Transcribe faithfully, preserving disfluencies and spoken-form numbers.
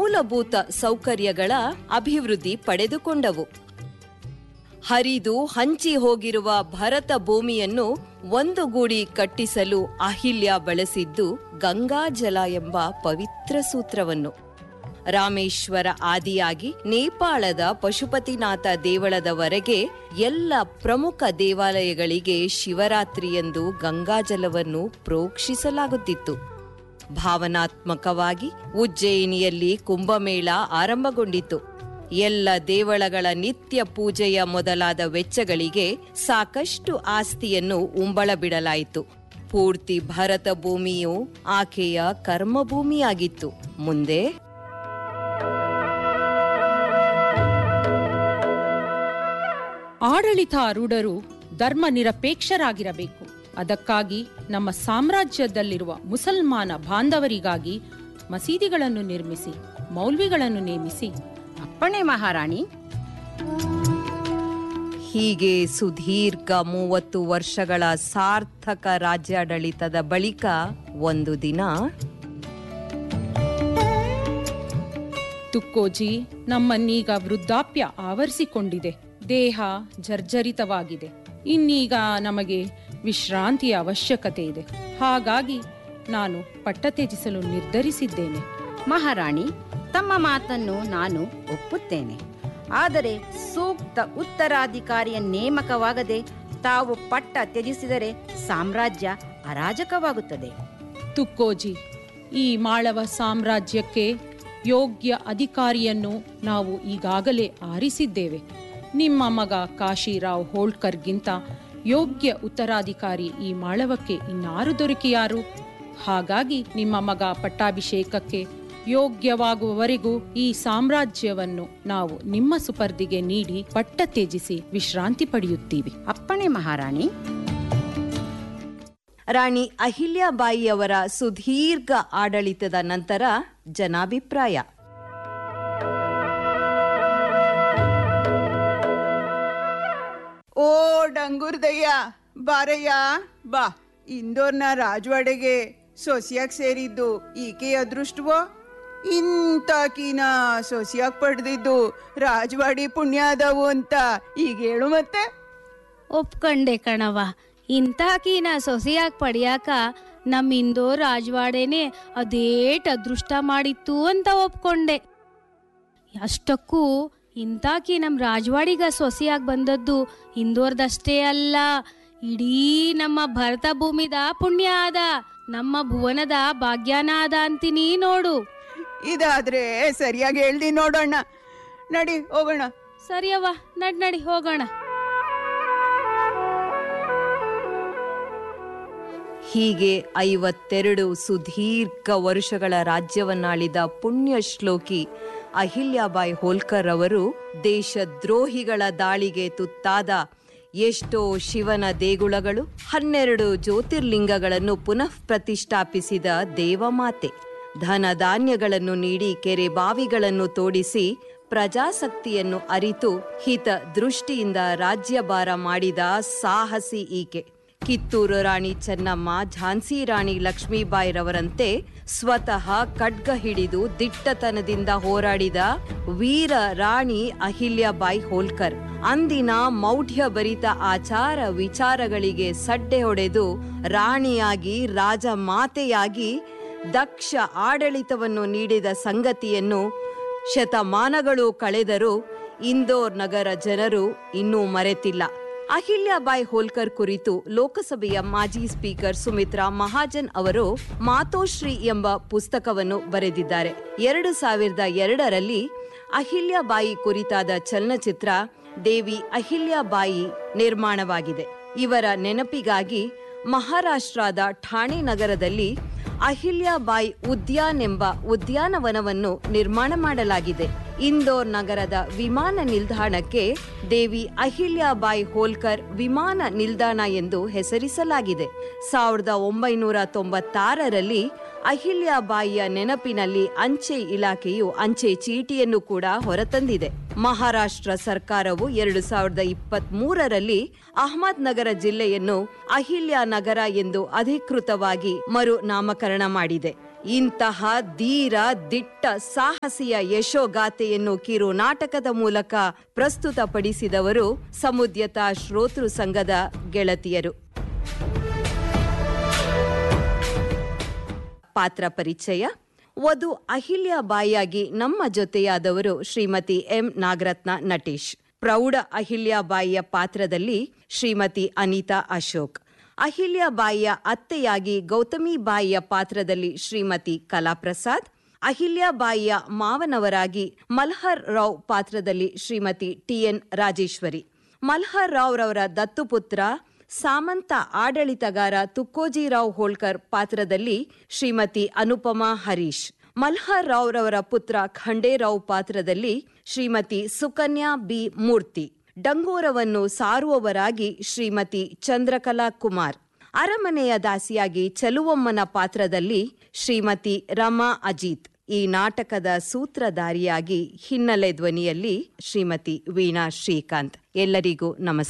ಮೂಲಭೂತ ಸೌಕರ್ಯಗಳ ಅಭಿವೃದ್ಧಿ ಪಡೆದುಕೊಂಡವು. ಹರಿದು ಹಂಚಿ ಹೋಗಿರುವ ಭರತ ಭೂಮಿಯನ್ನು ಒಂದುಗೂಡಿ ಕಟ್ಟಿಸಲು ಅಹಿಲ್ಯ ಬಳಸಿದ್ದು ಗಂಗಾಜಲ ಎಂಬ ಪವಿತ್ರ ಸೂತ್ರವನ್ನು. ರಾಮೇಶ್ವರ ಆದಿಯಾಗಿ ನೇಪಾಳದ ಪಶುಪತಿನಾಥ ದೇವಳದವರೆಗೆ ಎಲ್ಲ ಪ್ರಮುಖ ದೇವಾಲಯಗಳಿಗೆ ಶಿವರಾತ್ರಿಯಂದು ಗಂಗಾಜಲವನ್ನು ಪ್ರೋಕ್ಷಿಸಲಾಗುತ್ತಿತ್ತು. ಭಾವನಾತ್ಮಕವಾಗಿ ಉಜ್ಜಯಿನಿಯಲ್ಲಿ ಕುಂಭಮೇಳ ಆರಂಭಗೊಂಡಿತು. ಎಲ್ಲ ದೇವಳಗಳ ನಿತ್ಯ ಪೂಜೆಯ ಮೊದಲಾದ ವೆಚ್ಚಗಳಿಗೆ ಸಾಕಷ್ಟು ಆಸ್ತಿಯನ್ನು ಉಂಬಳ ಬಿಡಲಾಯಿತು. ಪೂರ್ತಿ ಭರತ ಭೂಮಿಯು ಆಕೆಯ ಕರ್ಮಭೂಮಿಯಾಗಿತ್ತು. ಮುಂದೆ ಆಡಳಿತಾರೂಢರು ಧರ್ಮ ನಿರಪೇಕ್ಷರಾಗಿರಬೇಕು. ಅದಕ್ಕಾಗಿ ನಮ್ಮ ಸಾಮ್ರಾಜ್ಯದಲ್ಲಿರುವ ಮುಸಲ್ಮಾನ ಬಾಂಧವರಿಗಾಗಿ ಮಸೀದಿಗಳನ್ನು ನಿರ್ಮಿಸಿ ಮೌಲ್ವಿಗಳನ್ನು ನೇಮಿಸಿ. ಅಪ್ಪಣೆ ಮಹಾರಾಣಿ. ಹೀಗೆ ಸುದೀರ್ಘ ಮೂವತ್ತು ವರ್ಷಗಳ ಸಾರ್ಥಕ ರಾಜ್ಯಾಡಳಿತದ ಬಳಿಕ ಒಂದು ದಿನ ತುಕ್ಕೋಜಿ, ನಮ್ಮನ್ನೀಗ ವೃದ್ಧಾಪ್ಯ ಆವರಿಸಿಕೊಂಡಿದೆ. ದೇಹ ಜರ್ಜರಿತವಾಗಿದೆ. ಇನ್ನೀಗ ನಮಗೆ ವಿಶ್ರಾಂತಿಯ ಅವಶ್ಯಕತೆ ಇದೆ. ಹಾಗಾಗಿ ನಾನು ಪಟ್ಟ ತ್ಯಜಿಸಲು ನಿರ್ಧರಿಸಿದ್ದೇನೆ. ಮಹಾರಾಣಿ, ತಮ್ಮ ಮಾತನ್ನು ನಾನು ಒಪ್ಪುತ್ತೇನೆ. ಆದರೆ ಸೂಕ್ತ ಉತ್ತರಾಧಿಕಾರಿಯ ನೇಮಕವಾಗದೆ ತಾವು ಪಟ್ಟ ತ್ಯಜಿಸಿದರೆ ಸಾಮ್ರಾಜ್ಯ ಅರಾಜಕವಾಗುತ್ತದೆ. ತುಕ್ಕೋಜಿ, ಈ ಮಾಳವ ಸಾಮ್ರಾಜ್ಯಕ್ಕೆ ಯೋಗ್ಯ ಅಧಿಕಾರಿಯನ್ನು ನಾವು ಈಗಾಗಲೇ ಆರಿಸಿದ್ದೇವೆ. ನಿಮ್ಮ ಮಗ ಕಾಶಿರಾವ್ ಹೋಳ್ಕರ್ಗಿಂತ ಯೋಗ್ಯ ಉತ್ತರಾಧಿಕಾರಿ ಈ ಮಾಳವಕ್ಕೆ ಇನ್ನಾರು ದೊರಕಿಯಾರು? ಹಾಗಾಗಿ ನಿಮ್ಮ ಮಗ ಪಟ್ಟಾಭಿಷೇಕಕ್ಕೆ ಯೋಗ್ಯವಾಗುವವರೆಗೂ ಈ ಸಾಮ್ರಾಜ್ಯವನ್ನು ನಾವು ನಿಮ್ಮ ಸುಪರ್ದಿಗೆ ನೀಡಿ ಪಟ್ಟ ತ್ಯಜಿಸಿ ವಿಶ್ರಾಂತಿ ಪಡೆಯುತ್ತೀವಿ. ಅಪ್ಪಣೆ ಮಹಾರಾಣಿ. ರಾಣಿ ಅಹಿಲ್ಯಾಬಾಯಿಯವರ ಸುದೀರ್ಘ ಆಡಳಿತದ ನಂತರ ಜನಾಭಿಪ್ರಾಯ. ಓ ಡಂಗುರ್ದಯ್ಯ, ಬಾರಯ್ಯ ಬಾ. ಇಂದೋರ್ನ ರಾಜವಾಡೆಗೆ ಸೊಸಿಯಾಗಿ ಸೇರಿದ್ದು ಈಕೆ ಅದೃಷ್ಟವೋ? ಇಂತಾಕಿನ ಸೊಸಿಯಾಗಿ ಪಡೆದಿದ್ದು ರಾಜವಾಡಿ ಪುಣ್ಯ ಆದವು ಅಂತ ಈಗ ಹೇಳು. ಮತ್ತೆ ಒಪ್ಕಂಡೆ ಕಣವ, ಇಂತಾಕಿನ ಸೊಸೆಯಾಗಿ ಪಡಿಯಾಕ ನಮ್ಮ ಇಂದೋರ್ ರಾಜವಾಡೆನೆ ಅದೇಟ್ ಅದೃಷ್ಟ ಮಾಡಿತ್ತು ಅಂತ ಒಪ್ಕೊಂಡೆ. ಅಷ್ಟಕ್ಕೂ ಇಂತಾಕಿ ನಮ್ಮ ರಾಜವಾಡಿಗ ಸೊಸೆಯಾಗಿ ಬಂದದ್ದು ಇಂದೋರ್ದಷ್ಟೇ ಅಲ್ಲ, ಇಡೀ ನಮ್ಮ ಭರತ ಭೂಮಿದ ಪುಣ್ಯ ಆದ, ನಮ್ಮ ಭುವನದ ಭಾಗ್ಯನ ಆದ ಅಂತೀನಿ ನೋಡು. ಇದಾದ್ರೆ ಸರಿಯಾಗಿ ಹೇಳ್ದಿ ನೋಡೋಣ. ನಡಿ ಹೋಗೋಣ. ಸರಿಯವ್ವ, ನಡ್ ನಡಿ ಹೋಗೋಣ. ಹೀಗೆ ಐವತ್ತೆರಡು ಸುದೀರ್ಘ ವರುಷಗಳ ರಾಜ್ಯವನ್ನಾಳಿದ ಪುಣ್ಯ ಶ್ಲೋಕಿ ಅಹಿಲ್ಯಾಬಾಯಿ ಹೋಲ್ಕರ್ ಅವರು ದೇಶದ್ರೋಹಿಗಳ ದಾಳಿಗೆ ತುತ್ತಾದ ಎಷ್ಟೋ ಶಿವನ ದೇಗುಲಗಳು, ಹನ್ನೆರಡು ಜ್ಯೋತಿರ್ಲಿಂಗಗಳನ್ನು ಪುನಃ ಪ್ರತಿಷ್ಠಾಪಿಸಿದ ದೇವಮಾತೆ. ಧನ ಧಾನ್ಯಗಳನ್ನು ನೀಡಿ ಕೆರೆ ಬಾವಿಗಳನ್ನು ತೋಡಿಸಿ ಪ್ರಜಾಸಕ್ತಿಯನ್ನು ಅರಿತು ಹಿತ ದೃಷ್ಟಿಯಿಂದ ರಾಜ್ಯಭಾರ ಮಾಡಿದ ಸಾಹಸಿ ಈಕೆ. ಕಿತ್ತೂರು ರಾಣಿ ಚೆನ್ನಮ್ಮ, ಝಾನ್ಸಿ ರಾಣಿ ಲಕ್ಷ್ಮೀಬಾಯಿರವರಂತೆ ಸ್ವತಃ ಖಡ್ಗ ಹಿಡಿದು ದಿಟ್ಟತನದಿಂದ ಹೋರಾಡಿದ ವೀರ ರಾಣಿ ಅಹಿಲ್ಯಾಬಾಯಿ ಹೋಲ್ಕರ್ ಅಂದಿನ ಮೌಢ್ಯಭರಿತ ಆಚಾರ ವಿಚಾರಗಳಿಗೆ ಸಡ್ಡೆ ಹೊಡೆದು ರಾಣಿಯಾಗಿ ರಾಜಮಾತೆಯಾಗಿ ದಕ್ಷ ಆಡಳಿತವನ್ನು ನೀಡಿದ ಸಂಗತಿಯನ್ನು ಶತಮಾನಗಳು ಕಳೆದರೂ ಇಂದೋರ್ ನಗರ ಜನರು ಇನ್ನೂ ಮರೆತಿಲ್ಲ. ಅಹಿಲ್ಯಾಬಾಯಿ ಹೋಲ್ಕರ್ ಕುರಿತು ಲೋಕಸಭೆಯ ಮಾಜಿ ಸ್ಪೀಕರ್ ಸುಮಿತ್ರಾ ಮಹಾಜನ್ ಅವರು ಮಾತೋಶ್ರೀ ಎಂಬ ಪುಸ್ತಕವನ್ನು ಬರೆದಿದ್ದಾರೆ. ಎರಡು ಸಾವಿರದ ಎರಡರಲ್ಲಿ ಅಹಿಲ್ಯಾಬಾಯಿ ಕುರಿತಾದ ಚಲನಚಿತ್ರ ದೇವಿ ಅಹಿಲ್ಯಾಬಾಯಿ ನಿರ್ಮಾಣವಾಗಿದೆ. ಇವರ ನೆನಪಿಗಾಗಿ ಮಹಾರಾಷ್ಟ್ರದ ಠಾಣೆ ನಗರದಲ್ಲಿ ಅಹಿಲ್ಯಾಬಾಯಿ ಉದ್ಯಾನ್ ಎಂಬ ಉದ್ಯಾನವನವನ್ನು ನಿರ್ಮಾಣ ಮಾಡಲಾಗಿದೆ. ಇಂದೋರ್ ನಗರದ ವಿಮಾನ ನಿಲ್ದಾಣಕ್ಕೆ ದೇವಿ ಅಹಿಲ್ಯಾಬಾಯಿ ಹೋಲ್ಕರ್ ವಿಮಾನ ನಿಲ್ದಾಣ ಎಂದು ಹೆಸರಿಸಲಾಗಿದೆ. ಸಾವಿರದ ಒಂಬೈನೂರ ತೊಂಬತ್ತಾರರಲ್ಲಿ ಅಹಿಲ್ಯಾಬಾಯಿಯ ನೆನಪಿನಲ್ಲಿ ಅಂಚೆ ಇಲಾಖೆಯು ಅಂಚೆ ಚೀಟಿಯನ್ನು ಕೂಡ ಹೊರತಂದಿದೆ. ಮಹಾರಾಷ್ಟ್ರ ಸರ್ಕಾರವು ಎರಡು ಸಾವಿರದ ಇಪ್ಪತ್ತ್ ಮೂರರಲ್ಲಿ ಅಹಮದ್ ನಗರ ಜಿಲ್ಲೆಯನ್ನು ಅಹಿಲ್ಯಾ ನಗರ ಎಂದು ಅಧಿಕೃತವಾಗಿ ಮರು ನಾಮಕರಣ ಮಾಡಿದೆ. ಇಂತಹ ಧೀರ ದಿಟ್ಟ ಸಾಹಸಿಯ ಯಶೋಗಾಥೆಯನ್ನು ಕಿರು ನಾಟಕದ ಮೂಲಕ ಪ್ರಸ್ತುತಪಡಿಸಿದವರು ಸಮುದ್ಯತಾ ಶ್ರೋತೃ ಸಂಘದ ಗೆಳತಿಯರು. ಪಾತ್ರ ಪರಿಚಯ. ವಧು ಅಹಿಲ್ಯಾಬಾಯಿಯಾಗಿ ನಮ್ಮ ಜೊತೆಯಾದವರು ಶ್ರೀಮತಿ ಎಂ ನಾಗರತ್ನ ನಟೇಶ್. ಪ್ರೌಢ ಅಹಿಲ್ಯಾಬಾಯಿಯ ಪಾತ್ರದಲ್ಲಿ ಶ್ರೀಮತಿ ಅನಿತಾ ಅಶೋಕ್. ಅಹಿಲ್ಯಾಬಾಯಿಯ ಅತ್ತೆಯಾಗಿ ಗೌತಮಿಬಾಯಿಯ ಪಾತ್ರದಲ್ಲಿ ಶ್ರೀಮತಿ ಕಲಾಪ್ರಸಾದ್. ಅಹಿಲ್ಯಾಬಾಯಿಯ ಮಾವನವರಾಗಿ ಮಲ್ಹರ್ ರಾವ್ ಪಾತ್ರದಲ್ಲಿ ಶ್ರೀಮತಿ ಟಿಎನ್ ರಾಜೇಶ್ವರಿ. ಮಲ್ಹರ್ ರಾವ್ ರವರ ದತ್ತುಪುತ್ರ ಸಾಮಂತ ಆಡಳಿತಗಾರ ತುಕ್ಕೋಜಿರಾವ್ ಹೋಳ್ಕರ್ ಪಾತ್ರದಲ್ಲಿ ಶ್ರೀಮತಿ ಅನುಪಮಾ ಹರೀಶ್. ಮಲ್ಹರ್ ರಾವ್ ರವರ ಪುತ್ರ ಖಂಡೇರಾವ್ ಪಾತ್ರದಲ್ಲಿ ಶ್ರೀಮತಿ ಸುಕನ್ಯಾ ಬಿ ಮೂರ್ತಿ. ಡಂಗೋರವನ್ನು ಸಾರುವವರಾಗಿ ಶ್ರೀಮತಿ ಚಂದ್ರಕಲಾ ಕುಮಾರ್. ಅರಮನೆಯ ದಾಸಿಯಾಗಿ ಚಲುವಮ್ಮನ ಪಾತ್ರದಲ್ಲಿ ಶ್ರೀಮತಿ ರಮಾ ಅಜಿತ್. ಈ ನಾಟಕದ ಸೂತ್ರಧಾರಿಯಾಗಿ ಹಿನ್ನೆಲೆ ಧ್ವನಿಯಲ್ಲಿ ಶ್ರೀಮತಿ ವೀಣಾ ಶ್ರೀಕಾಂತ್. ಎಲ್ಲರಿಗೂ ನಮಸ್ಕಾರ.